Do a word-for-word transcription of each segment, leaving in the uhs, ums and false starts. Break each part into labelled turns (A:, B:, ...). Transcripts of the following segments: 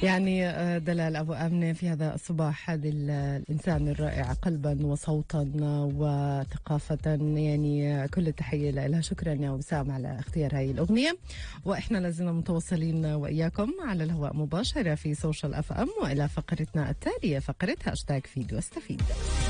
A: يعني دلال أبو آمنة في هذا الصباح، هذه الإنسان الرائع قلبا وصوتا وثقافة، يعني كل التحية لها. شكرا يا وسام على اختيار هاي الأغنية. وإحنا لازلنا متواصلين وإياكم على الهواء مباشرة في سوشيال أف أم، وإلى فقرتنا التالية، فقرة هاشتاج فيد واستفيد.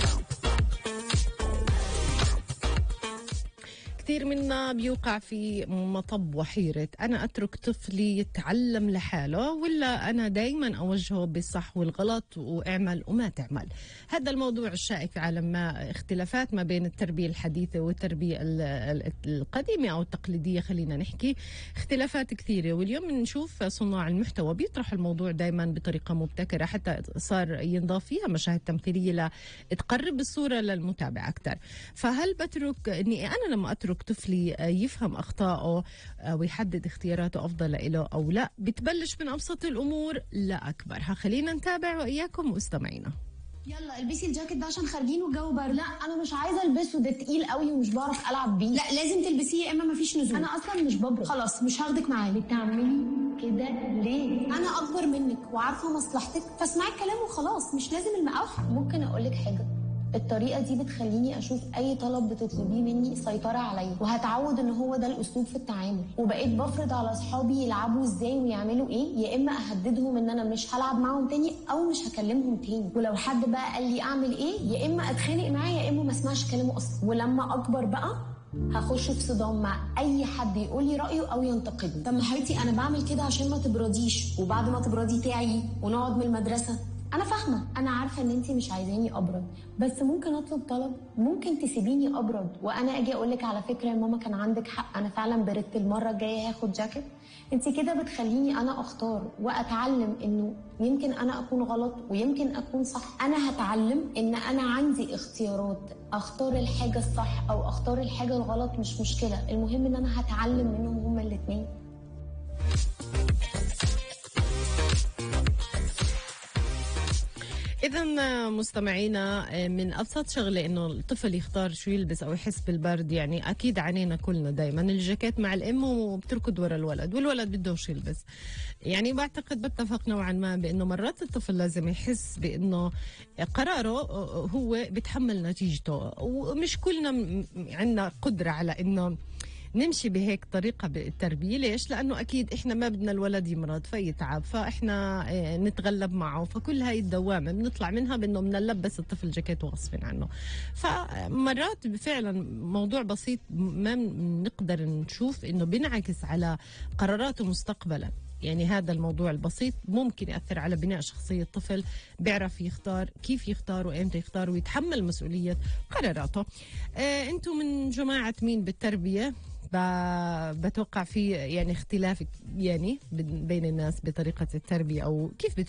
A: كثير منا بيوقع في مطب وحيرة، أنا أترك طفلي يتعلم لحاله ولا أنا دايما أوجهه بالصح والغلط واعمل وما تعمل؟ هذا الموضوع الشائك في عالم ما، اختلافات ما بين التربية الحديثة والتربية القديمة أو التقليدية، خلينا نحكي اختلافات كثيرة. واليوم نشوف صناع المحتوى بيطرح الموضوع دايما بطريقة مبتكرة، حتى صار ينضاف فيها مشاهد تمثيلية لتقرب الصورة للمتابع أكثر. فهل بترك إني أنا لما أترك طفلي يفهم أخطائه ويحدد اختياراته أفضل له أو لا، بتبلش من أبسط الأمور لأكبرها؟ خلينا نتابع وإياكم مستمعينا.
B: يلا البسي الجاكيت ده عشان خارجين والجو برد. لا انا مش عايزه البسه، ده تقيل قوي ومش بعرف العب بيه. لا لازم تلبسيه يا اما مفيش نزول. انا اصلا مش ببرد. خلاص مش هاخدك معايا. بتعملي كده ليه؟ انا اكبر منك وعارفه مصلحتك، فاسمعي الكلام وخلاص، مش لازم المقاوحه. ممكن اقول لك حاجه؟ الطريقه دي بتخليني اشوف اي طلب بتطلبيه مني سيطره عليا، وهتعود ان هو ده الاسلوب في التعامل. وبقيت بفرض على اصحابي يلعبوا ازاي ويعملوا ايه، يا اما اهددهم ان انا مش هلعب معاهم تاني او مش هكلمهم تاني. ولو حد بقى قال لي اعمل ايه، يا اما اتخانق معاه يا اما ما اسمعش كلامه اصلا. ولما اكبر بقى هخش في صدام مع اي حد يقول لي رايه او ينتقدني. طب ما حبيبتي انا بعمل كده عشان ما تبرديش، وبعد ما تبردي تعي ونقعد من المدرسه. انا فاهمه، انا عارفه ان انتي مش عايزاني ابرد، بس ممكن اطلب طلب؟ ممكن تسيبيني ابرد وانا اجي اقول لك على فكره يا ماما كان عندك حق، انا فعلا بردت، المره الجايه هاخد جاكيت. انتي كده بتخليني انا اختار واتعلم انه يمكن انا اكون غلط ويمكن اكون صح. انا هتعلم ان انا عندي اختيارات، اختار الحاجه الصح او اختار الحاجه الغلط، مش مشكله، المهم ان انا هتعلم منهم هما الاثنين.
A: إذا مستمعينا، من أبسط شغلة إنه الطفل يختار شو يلبس أو يحس بالبرد. يعني أكيد علينا كلنا دايما الجاكيت مع الأم وبتركض ورا الولد، والولد بدوش يلبس. يعني بعتقد بتفق نوعا ما بأنه مرات الطفل لازم يحس بأنه قراره هو بيتحمل نتيجته، ومش كلنا عندنا قدرة على إنه نمشي بهيك طريقة بالتربية. ليش؟ لأنه أكيد إحنا ما بدنا الولد يمرض فيتعب، فإحنا نتغلب معه، فكل هاي الدوامة بنطلع منها بأنه بنلبس الطفل جاكيت غصب عنه. فمرات فعلا موضوع بسيط ما نقدر نشوف إنه بينعكس على قراراته مستقبلا. يعني هذا الموضوع البسيط ممكن يأثر على بناء شخصية الطفل، بيعرف يختار كيف يختار وإمتى يختار ويتحمل مسؤولية قراراته. آه أنتم من جماعة مين بالتربية؟ بتوقع في يعني اختلاف يعني بين الناس بطريقة التربية، أو كيف